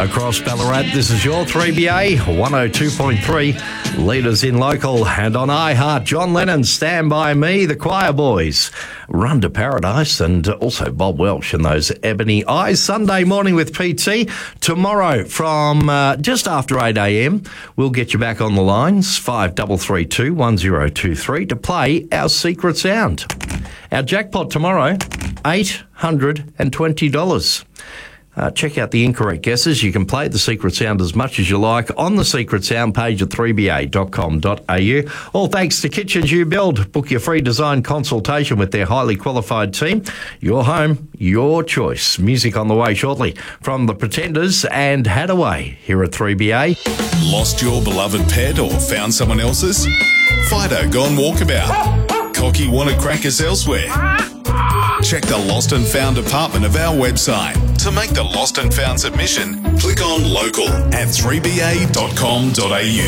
Across Ballarat, this is your 3BA 102.3, leaders in local, and on iHeart, John Lennon, Stand By Me, the Choir Boys, Run to Paradise, and also Bob Welsh and those Ebony Eyes. Sunday morning with PT. Tomorrow from just after 8 a.m, we'll get you back on the lines, 5332 1023, to play our secret sound. Our jackpot tomorrow, $820. Check out the incorrect guesses. You can play the secret sound as much as you like on the secret sound page at 3ba.com.au. All thanks to Kitchens You Build. Book your free design consultation with their highly qualified team. Your home, your choice. Music on the way shortly from The Pretenders and Hadaway here at 3BA. Lost your beloved pet or found someone else's? Fido gone walkabout. Cocky wanted crackers elsewhere? Check the Lost and Found department of our website. To make the Lost and Found submission, click on Local at 3ba.com.au.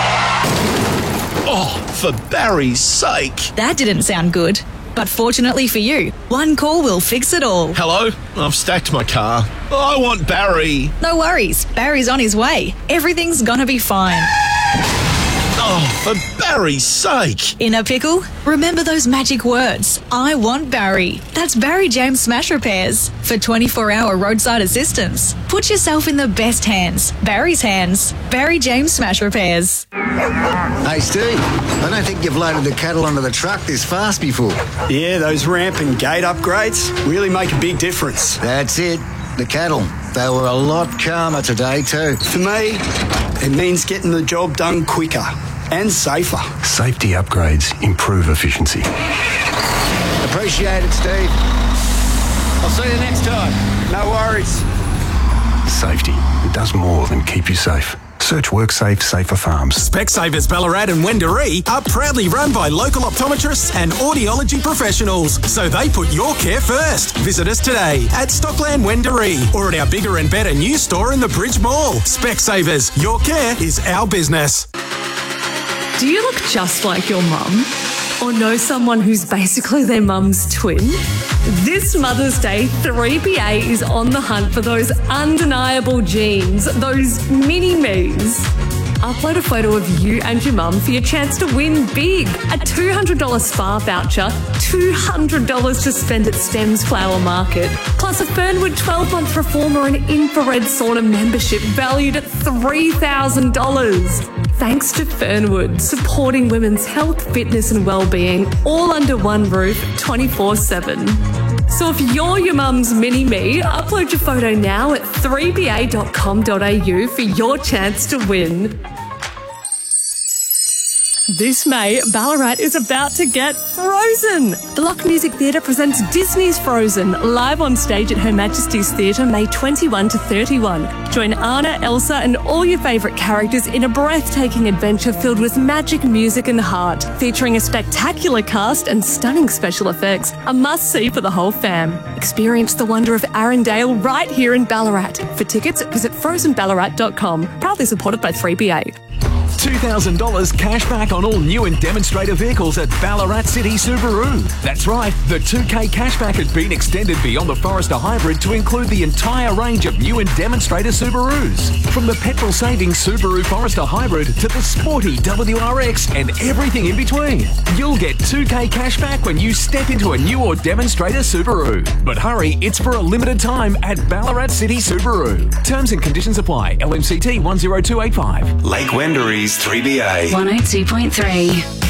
Oh, for Barry's sake. That didn't sound good. But fortunately for you, one call will fix it all. Hello? I've stacked my car. I want Barry. No worries. Barry's on his way. Everything's gonna be fine. Oh, for Barry's sake. In a pickle? Remember those magic words. I want Barry. That's Barry James Smash Repairs. For 24-hour roadside assistance. Put yourself in the best hands. Barry's hands. Barry James Smash Repairs. Hey, Steve, I don't think you've loaded the cattle onto the truck this fast before. Yeah, those ramp and gate upgrades really make a big difference. That's it. The cattle. They were a lot calmer today too. For me, it means getting the job done quicker and safer. Safety upgrades improve efficiency. Appreciate it, Steve. I'll see you next time. No worries. Safety. It does more than keep you safe. Search WorkSafe Safer Farms. Specsavers Ballarat and Wendouree are proudly run by local optometrists and audiology professionals, so they put your care first. Visit us today at Stockland Wendouree or at our bigger and better new store in the Bridge Mall. Specsavers, your care is our business. Do you look just like your mum? Or know someone who's basically their mum's twin? This Mother's Day, 3BA is on the hunt for those undeniable genes, those mini-me's. Upload a photo of you and your mum for your chance to win big. A $200 spa voucher, $200 to spend at Stems Flower Market, plus a Fernwood 12-month reformer and infrared sauna membership valued at $3,000. Thanks to Fernwood, supporting women's health, fitness and well-being, all under one roof, 24/7. So if you're your mum's mini-me, upload your photo now at 3ba.com.au for your chance to win. This May, Ballarat is about to get frozen. The Lock Music Theatre presents Disney's Frozen, live on stage at Her Majesty's Theatre, May 21 to 31. Join Anna, Elsa and all your favourite characters in a breathtaking adventure filled with magic, music and heart. Featuring a spectacular cast and stunning special effects, a must-see for the whole fam. Experience the wonder of Arrendale right here in Ballarat. For tickets, visit frozenballarat.com. Proudly supported by 3BA. $2,000 cash back on all new and demonstrator vehicles at Ballarat City Subaru. That's right, the 2K cashback has been extended beyond the Forester Hybrid to include the entire range of new and demonstrator Subarus. From the petrol-saving Subaru Forester Hybrid to the sporty WRX and everything in between. You'll get 2K cashback when you step into a new or demonstrator Subaru. But hurry, it's for a limited time at Ballarat City Subaru. Terms and conditions apply. LMCT 10285. Lake Wendouree 3BA 102.3.